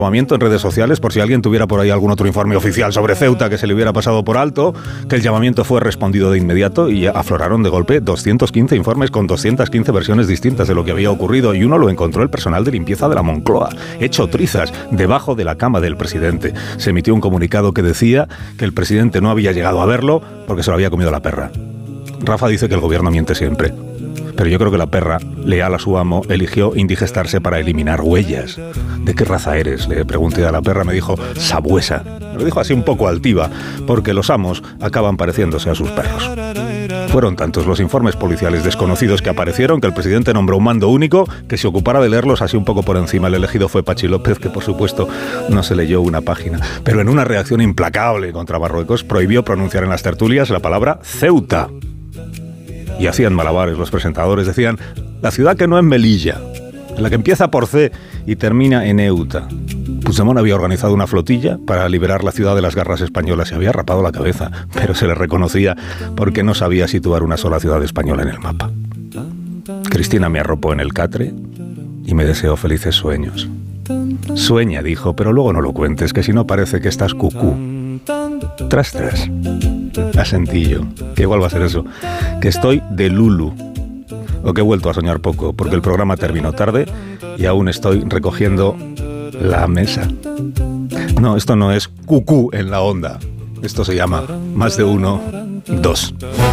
En redes sociales, por si alguien tuviera por ahí algún otro informe oficial sobre Ceuta que se le hubiera pasado por alto, que el llamamiento fue respondido de inmediato y afloraron de golpe 215 informes con 215 versiones distintas de lo que había ocurrido, y uno lo encontró el personal de limpieza de la Moncloa, hecho trizas debajo de la cama del presidente. Se emitió un comunicado que decía que el presidente no había llegado a verlo porque se lo había comido la perra. Rafa dice que el gobierno miente siempre. Pero yo creo que la perra, leal a su amo, eligió indigestarse para eliminar huellas. ¿De qué raza eres?, le pregunté a la perra. Me dijo, sabuesa. Me lo dijo así un poco altiva, porque los amos acaban pareciéndose a sus perros. Fueron tantos los informes policiales desconocidos que aparecieron que el presidente nombró un mando único que se ocupara de leerlos así un poco por encima. El elegido fue Pachi López, que por supuesto no se leyó una página. Pero en una reacción implacable contra Marruecos, prohibió pronunciar en las tertulias la palabra Ceuta. Y hacían malabares los presentadores, decían, la ciudad que no es Melilla, la que empieza por C y termina en Euta. Puigdemont había organizado una flotilla para liberar la ciudad de las garras españolas y había rapado la cabeza, pero se le reconocía porque no sabía situar una sola ciudad española en el mapa. Cristina me arropó en el catre y me deseó felices sueños. Sueña, dijo, pero luego no lo cuentes, que si no parece que estás cucú. Tras, tras. Asentí yo, que igual va a ser eso, que estoy de Lulu, o que he vuelto a soñar poco, porque el programa terminó tarde y aún estoy recogiendo la mesa. No, esto no es cucú en la onda, esto se llama Más de Uno, Dos.